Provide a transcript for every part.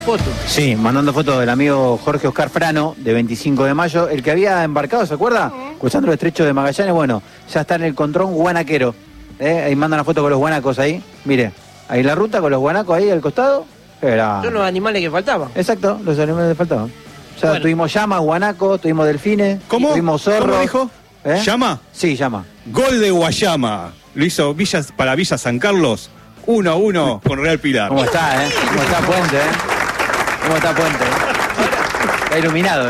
Foto. Sí, mandando fotos del amigo Jorge Oscar Frano, de 25 de mayo, el que había embarcado, ¿se acuerda? Cruzando el estrecho de Magallanes, bueno, ya está en el contrón guanaquero. Ahí mandan una foto con los guanacos ahí, mire, ahí la ruta con los guanacos ahí al costado. Son los animales que faltaban. Exacto, los animales que faltaban. Ya bueno. Tuvimos llamas, guanacos, tuvimos delfines, tuvimos zorros. ¿Cómo dijo? ¿Llama? Sí, llama. Gol de Guayama. Lo hizo para Villa San Carlos, 1-1 con Real Pilar. ¿Cómo está, ¿Cómo está Puente, ¿Cómo está Puente? Está iluminado,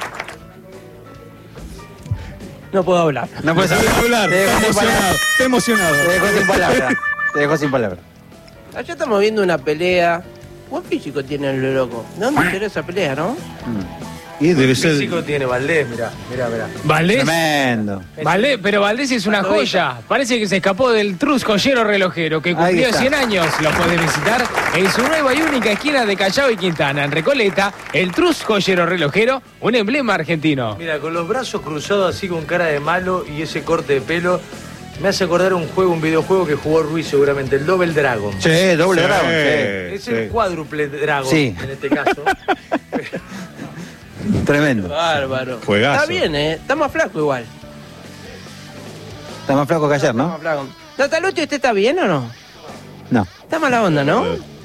No puedo hablar. No puedes hablar. Estoy emocionado. Te dejó sin palabras. Allá estamos viendo una pelea. Buen físico tiene el loco. ¿De dónde será esa pelea, no? Y debe ser... físico tiene Valdés, mirá. ¿Valdés? Tremendo. Valdés, pero Valdés es una joya. Parece que se escapó del Trus Joyero Relojero, que cumplió 100 años. Lo puede visitar en su nueva y única esquina de Callao y Quintana, en Recoleta. El Trus Joyero Relojero, un emblema argentino. Mira, con los brazos cruzados así con cara de malo y ese corte de pelo, me hace acordar un videojuego que jugó Ruiz seguramente, el Double Dragon. Sí, Double Dragon. Es el cuádruple Dragon, en este caso. Tremendo. Bárbaro. Juegazo. Está bien, Está más flaco igual. Está más flaco que ayer, Está ¿no? más flaco. Natalotti, ¿usted está bien o no? No. Está mala onda, ¿no?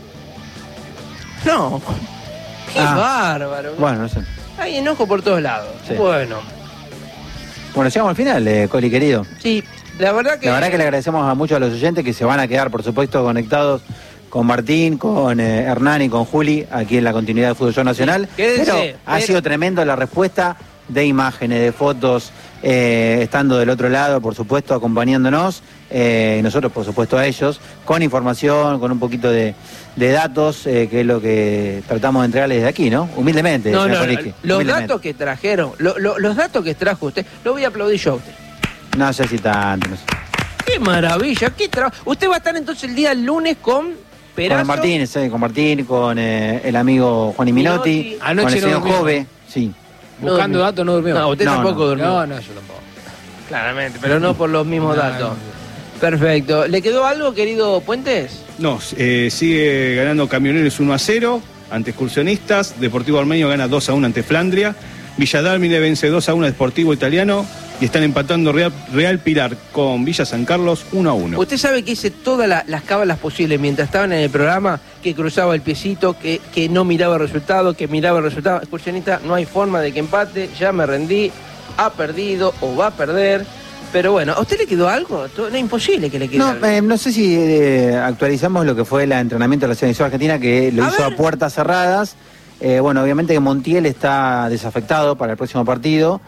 No. Qué bárbaro. Bueno, no sé. Hay enojo por todos lados. Sí. Bueno, llegamos al final, Coli, querido. sí, la verdad que... La verdad que le agradecemos a muchos a los oyentes que se van a quedar, por supuesto, conectados con Martín, con Hernán y con Juli, aquí en la continuidad del Fútbol Show Nacional. Quédense, ha sido tremendo la respuesta de imágenes, de fotos, estando del otro lado, por supuesto, acompañándonos, y nosotros, por supuesto, a ellos, con información, con un poquito de datos, que es lo que tratamos de entregarles desde aquí, ¿no? Humildemente. No, Colique, los datos que trajeron, los datos que trajo usted, lo voy a aplaudir yo a usted. No sé si tanto, no sé. ¡Qué maravilla! ¡Qué trabajo! Usted va a estar entonces el día lunes con Perazo. Con Martín, con el amigo Juan Minotti, con el señor Jove, sí. Buscando datos no durmió. No, usted tampoco durmió. No, yo tampoco. Claramente, pero no por los mismos datos. Perfecto. ¿Le quedó algo, querido Puentes? No, sigue ganando Camioneros 1-0 ante Excursionistas. Deportivo Armenio gana 2-1 ante Flandria. Villa Dálmine vence 2-1 a Deportivo Italiano. Y están empatando Real Pilar con Villa San Carlos 1-1. Usted sabe que hice todas las cábalas posibles mientras estaban en el programa, que cruzaba el piecito, que no miraba el resultado, que miraba el resultado. Excursionista, no hay forma de que empate, ya me rendí, ha perdido o va a perder. Pero bueno, ¿a usted le quedó algo? No es imposible que le quede algo. No sé si actualizamos lo que fue el entrenamiento de la selección argentina, que lo hizo a puertas cerradas. Bueno, obviamente que Montiel está desafectado para el próximo partido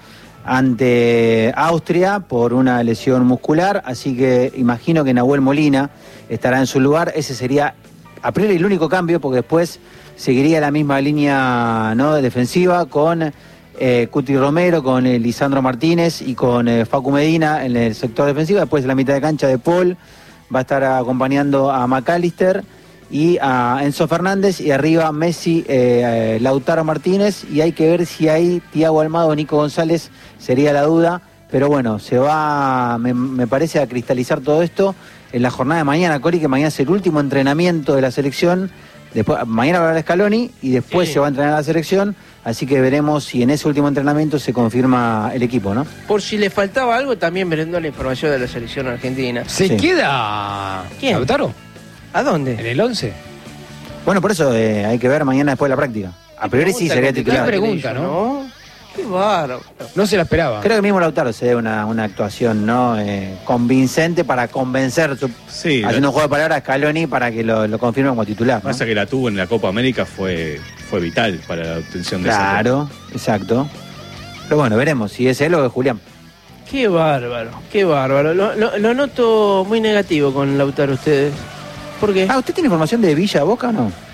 ante Austria por una lesión muscular, así que imagino que Nahuel Molina estará en su lugar. Ese sería a priori el único cambio, porque después seguiría la misma línea, ¿no?, defensiva con Cuti Romero, con Lisandro Martínez y con Facu Medina en el sector defensivo. Después en la mitad de cancha de Paul va a estar acompañando a McAllister y a Enzo Fernández, y arriba Messi, Lautaro Martínez, y hay que ver si hay Thiago Almada o Nico González, sería la duda, pero bueno, se va, me parece, a cristalizar todo esto en la jornada de mañana, Cori, que mañana es el último entrenamiento de la selección. Después, mañana va a haber Scaloni y después se va a entrenar la selección, así que veremos si en ese último entrenamiento se confirma el equipo, ¿no? Por si le faltaba algo, también veremos la información de la selección argentina. ¿Se queda ¿Quién? Lautaro? ¿A dónde? ¿En el 11? Bueno, por eso hay que ver mañana después de la práctica. A priori sí sería titular. Qué pregunta, ¿no? Qué bárbaro. No se la esperaba. Creo que mismo Lautaro se dé una actuación, ¿no?, convincente para convencer, haciendo un juego de palabras a Scaloni para que lo confirme como titular, ¿no? Pasa que la tuvo en la Copa América fue vital para la obtención de esa. Claro, exacto. Pero bueno, veremos si es él o es Julián. Qué bárbaro, qué bárbaro. Lo noto muy negativo con Lautaro ustedes. ¿Por qué? ¿Usted tiene información de Villa Boca o no?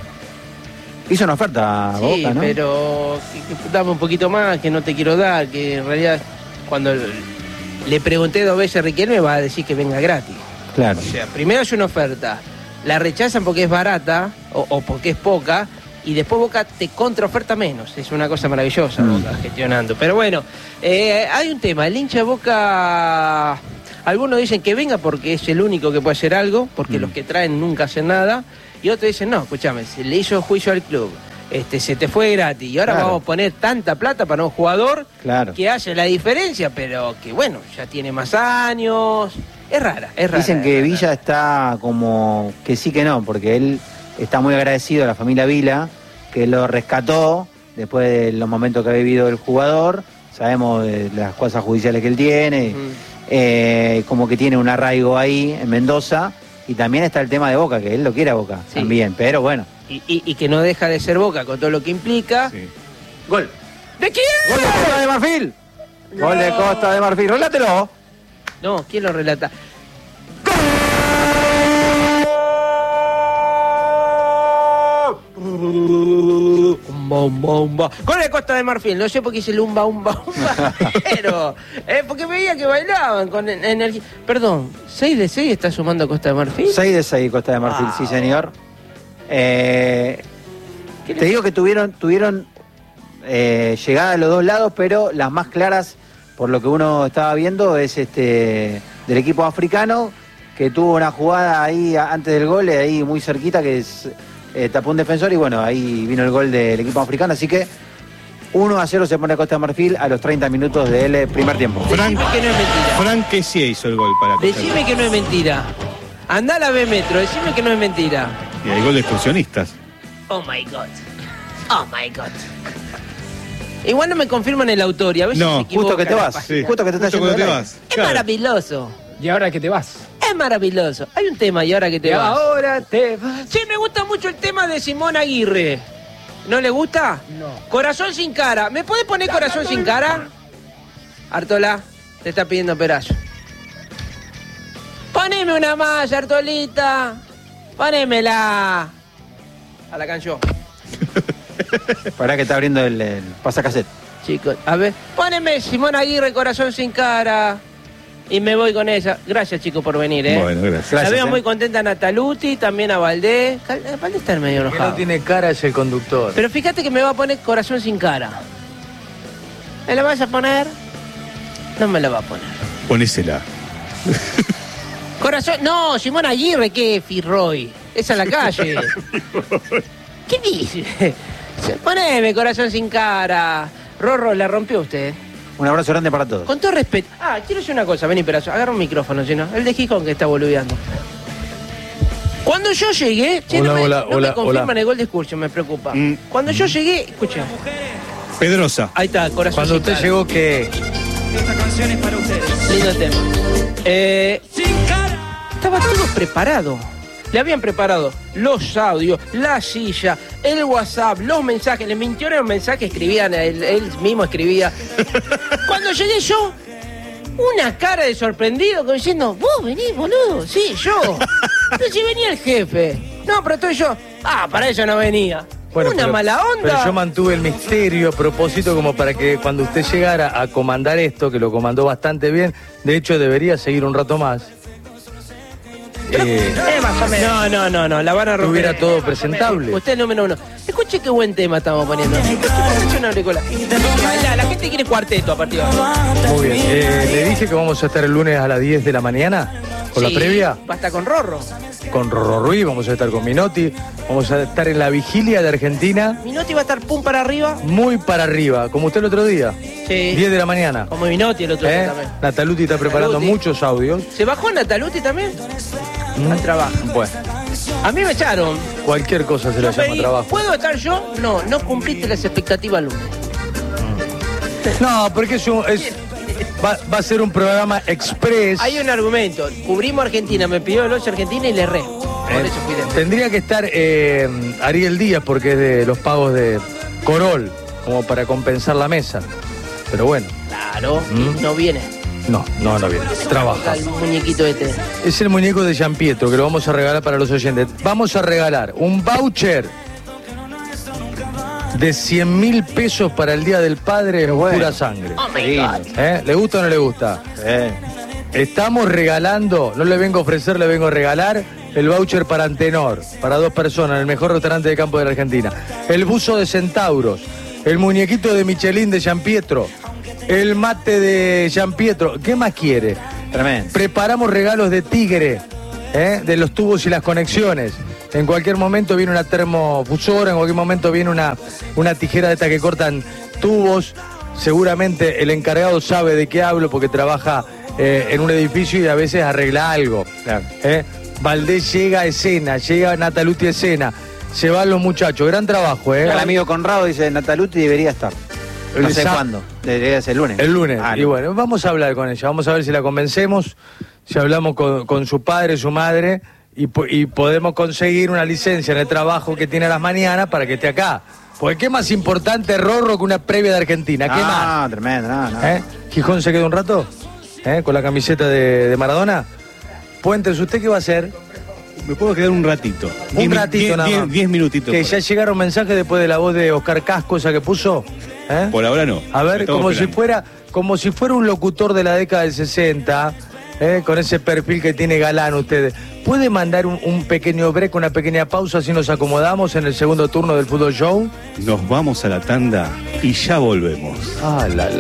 Hizo una oferta a Boca, ¿no? Sí, pero dame un poquito más, que no te quiero dar, que en realidad cuando le pregunté 2 veces a Riquelme va a decir que venga gratis. Claro. O sea, primero hace una oferta, la rechazan porque es barata o porque es poca, y después Boca te contraoferta menos. Es una cosa maravillosa Boca gestionando. Pero bueno, hay un tema, el hincha de Boca, algunos dicen que venga porque es el único que puede hacer algo, porque los que traen nunca hacen nada. Y otros dicen, no, escúchame, se le hizo juicio al club, se te fue gratis, y ahora vamos a poner tanta plata para un jugador que hace la diferencia, pero que bueno, ya tiene más años. Es rara. Dicen que Villa está como que sí que no, porque él está muy agradecido a la familia Vila, que lo rescató después de los momentos que ha vivido el jugador. Sabemos de las cosas judiciales que él tiene, como que tiene un arraigo ahí en Mendoza. Y también está el tema de Boca, que él lo quiere a Boca también, pero bueno. Y que no deja de ser Boca con todo lo que implica. Sí. Gol. ¿De quién? ¡Gol de Costa de Marfil! No. Gol de Costa de Marfil, relátelo. No, ¿quién lo relata? Umba. Gol de Costa de Marfil, no sé por qué hice el umba, pero porque veía que bailaban con energía. Perdón, 6 de 6 está sumando Costa de Marfil. 6 de 6 Costa de Marfil, sí señor. Te digo que tuvieron llegada a los dos lados, pero las más claras, por lo que uno estaba viendo, es del equipo africano, que tuvo una jugada ahí antes del gol, ahí muy cerquita, que tapó un defensor, y bueno, ahí vino el gol del equipo africano, así que 1-0 se pone Costa de Marfil a los 30 minutos del primer tiempo. Decime que no es mentira. Frank Kessie hizo el gol para Costa. Decime que no es mentira. Andá a la B Metro, decime que no es mentira. Y hay gol de excursionistas. Oh my God. Igual no me confirman el autor y a veces No, se equivoca. Justo que te vas, Sí. justo que te estás yendo. Es maravilloso. ¿Y ahora que te vas? Es maravilloso. Hay un tema y ahora que te Y vas. ahora te vas. Sí, me gusta mucho el tema de Simón Aguirre. ¿No le gusta? No. Corazón sin cara. ¿Me podés poner corazón sin cara? Artola, te está pidiendo Perazo. Poneme una más, Artolita. Ponémela. A la canción. Pará que está abriendo el pasacassette. Chicos, a ver. Poneme Simón Aguirre, corazón sin cara. Y me voy con esa. Gracias, chicos, por venir, Bueno, gracias. La veo muy contenta a Nataluti, también a Valdés. Valdés está medio El que enojado. no tiene cara es el conductor. Pero fíjate que me va a poner corazón sin cara. ¿Me la vas a poner? No me la va a poner. Ponésela. Corazón... No, Simón Aguirre, ¿qué? Firroy. Esa es la calle. ¿Qué dice? Poneme corazón sin cara. Rorro, la rompió usted. Un abrazo grande para todos. Con todo respeto. Quiero decir una cosa, vení, Perazo. Agarra un micrófono, si no. El de Gijón que está boludeando. Cuando yo llegué... Hola, no me confirman hola. el gol de excursión, me preocupa. Mm. Cuando yo llegué... Escuchen. Pedrosa. Ahí está, corazón Cuando sin usted cara. llegó, ¿qué? Esta canción es para ustedes. Lindo tema. Estaba todo preparado. Le habían preparado los audios, la silla, el WhatsApp, los mensajes. Le mintieron los mensajes, escribían, él mismo escribía. Cuando llegué yo, una cara de sorprendido, como diciendo, vos venís, boludo. Sí, yo. Pero si venía el jefe. No, pero estoy yo. Para eso no venía. Una mala onda. Pero yo mantuve el misterio a propósito como para que cuando usted llegara a comandar esto, que lo comandó bastante bien, de hecho debería seguir un rato más. Más o menos. No, la van a romper. Tuviera todo presentable. Usted es el número 1. Escuche qué buen tema estamos poniendo. Escuche una auricular. La gente quiere cuarteto a partir de ahora. Muy bien. Le dije que vamos a estar el lunes a las 10 de la mañana con Sí, la previa. Va a estar con Rorro. Con Rorro Ruiz, vamos a estar con Minotti, vamos a estar en la vigilia de Argentina, Minotti va a estar pum para arriba. muy para arriba, como usted el otro día. Sí. 10 de la mañana. Como Minotti el otro día también. Nataluti está preparando Nataluti. muchos audios. ¿Se bajó Nataluti también? Al trabajo. Bueno, A mí me echaron. cualquier cosa se Yo le llama pedí, trabajo. ¿puedo estar yo? No cumpliste las expectativas al lunes. No, porque va a ser un programa express. Hay un argumento. Cubrimos Argentina, me pidió el 8 Argentina y le erré. Por eso fui de... Tendría que estar Ariel Díaz porque es de los pagos de Corol, como para compensar la mesa. Pero bueno, Claro, no viene. no viene. Trabaja. El muñequito este. Es el muñeco de Gian Pietro que lo vamos a regalar para los oyentes. Vamos a regalar un voucher de 100.000 pesos para el Día del Padre en bueno. pura sangre. Oh my God. ¿Le gusta o no le gusta? Estamos regalando, no le vengo a ofrecer, le vengo a regalar el voucher para Antenor, para 2 personas, en el mejor restaurante de campo de la Argentina. El buzo de Centauros, el muñequito de Michelin de Gian Pietro, el mate de Gian Pietro. ¿Qué más quiere? Tremendo. Preparamos regalos de Tigre, de los tubos y las conexiones. En cualquier momento viene una termofusora, en cualquier momento viene una tijera de estas que cortan tubos. Seguramente el encargado sabe de qué hablo porque trabaja en un edificio y a veces arregla algo. Claro. Valdés llega a escena, llega Nataluti a escena, se van los muchachos, gran trabajo. El amigo Conrado dice, Nataluti debería estar. No sé cuándo, debería ser el lunes. El lunes, y bueno, vamos a hablar con ella, vamos a ver si la convencemos, si hablamos con su padre, su madre, y podemos conseguir una licencia en el trabajo que tiene a las mañanas para que esté acá. Porque qué más importante, Rorro, que una previa de Argentina, ¿qué más? Ah, tremendo, no. ¿Gijón se queda un rato? Con la camiseta de Maradona. Puentes, ¿usted qué va a hacer? Me puedo quedar un ratito. Un ratito nada más. 10 minutitos. Que ya llegaron mensajes después de la voz de Oscar Casco, esa que puso. Por ahora no. A ver, como si fuera un locutor de la década del 60, con ese perfil que tiene galán ustedes. ¿Puede mandar un pequeño break, una pequeña pausa, así nos acomodamos en el segundo turno del Fútbol Show? Nos vamos a la tanda y ya volvemos. Ah,